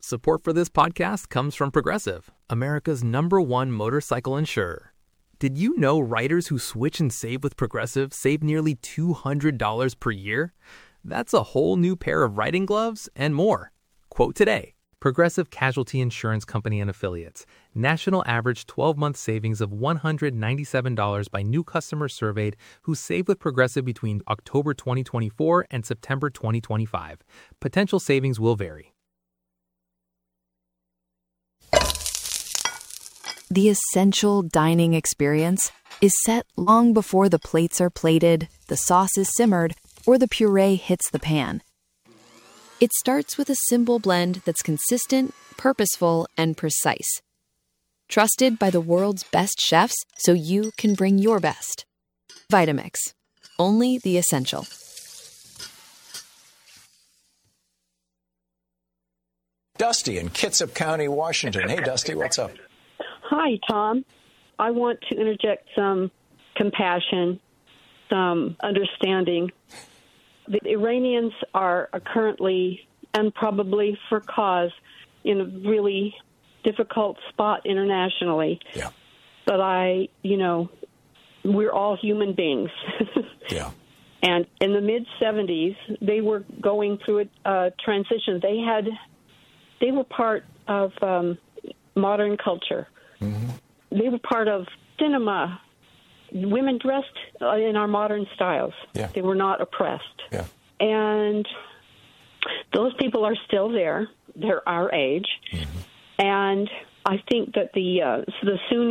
Support for this podcast comes from Progressive, America's #1 motorcycle insurer. Did you know riders who switch and save with Progressive save nearly $200 per year? That's a whole new pair of riding gloves and more. Quote today. Progressive Casualty Insurance Company and Affiliates. National average 12-month savings of $197 by new customers surveyed who save with Progressive between October 2024 and September 2025. Potential savings will vary. The essential dining experience is set long before the plates are plated, the sauce is simmered, or the puree hits the pan. It starts with a simple blend that's consistent, purposeful, and precise. Trusted by the world's best chefs so you can bring your best. Vitamix. Only the essential. Dusty in Kitsap County, Washington. Hey, Dusty, what's up? Hi, Tom. I want to interject some compassion, some understanding. The Iranians are currently, and probably for cause, in a really difficult spot internationally. Yeah. But we're all human beings. Yeah. And in the mid-'70s, they were going through a transition. They were part of modern culture. Mm-hmm. They were part of cinema. Women dressed in our modern styles. Yeah. They were not oppressed. Yeah. And those people are still there. They're our age. Mm-hmm. And I think that the Sunni